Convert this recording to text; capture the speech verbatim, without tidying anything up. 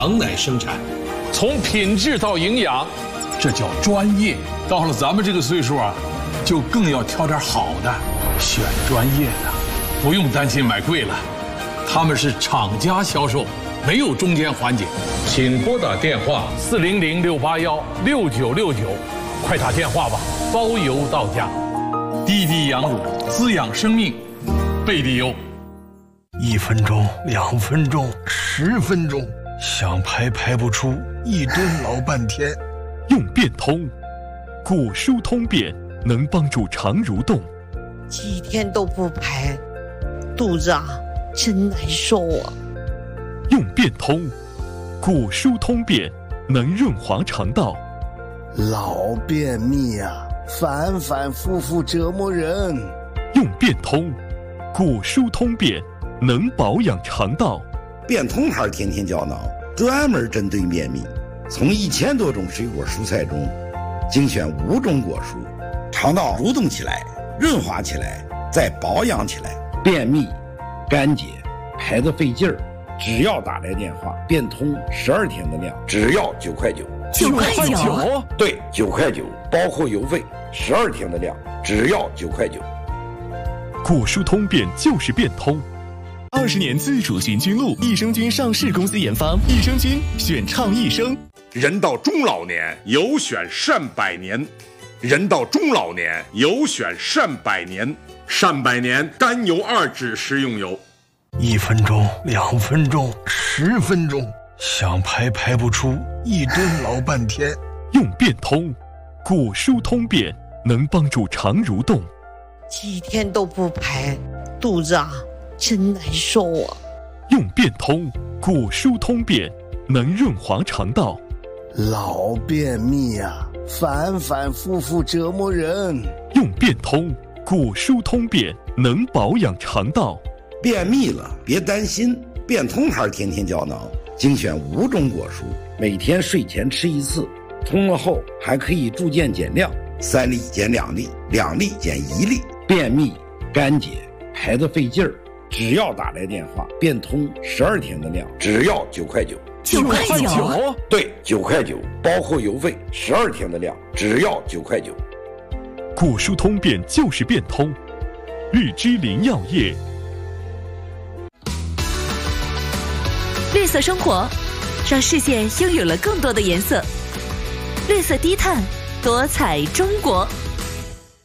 羊奶生产， 从品质到营养， 这叫专业。到了咱们这个岁数啊，就更要挑点好的，选专业的，不用担心买贵了。他们是厂家销售，没有中间环节。请拨打电话四零零六八幺六九六九，快打电话吧，包邮到家。滴滴羊乳，滋养生命，贝蒂优。 一分钟，两分钟，十分钟，想排排不出，一蹲老半天。 用变通，骨疏通便能帮助肠蠕动。 几天都不排，肚子啊真难受啊。 用变通，骨疏通便能润滑肠道。 老便秘啊，反反复复折磨人。 用变通，骨疏通便能保养肠道。 变通牌天天胶囊专门针对便秘，从一千多种水果蔬菜中精选五种果蔬，肠道蠕动起来，润滑起来，再保养起来。便秘、干结、排得费劲儿，只要打来电话，变通十二天的量，只要九块九。 九块九？ 对，九块九，包括邮费，十二天的量，只要九块九。 骨疏通便就是变通。 二十年自主循菌露，益生菌上市公司研发，益生菌选倡益生。 人到中老年有选善百年，人到中老年有选善百年，善百年甘油二酯食用油。 一分钟，两分钟，十分钟，想排排不出，一蹲老半天。 用变通，骨疏通便能帮助肠蠕动。 几天都不排，肚子啊真难受啊。 用变通，骨疏通便能润滑肠道。 老便秘啊，反反复复折磨人。 用变通，骨疏通便能保养肠道。 便秘了别担心，变通牌天天胶囊精选五种果蔬，每天睡前吃一次，通了后还可以逐渐减量，三粒减两粒，两粒减一粒。便秘、干结、排得费劲儿，只要打来电话，变通十二天的量，只要九块九。 九块九？ 对，九块九，包括邮费，十二天的量，只要九块九。 骨疏通便就是变通。绿之林药业。 绿色生活，让世界拥有了更多的颜色。绿色低碳，多彩中国。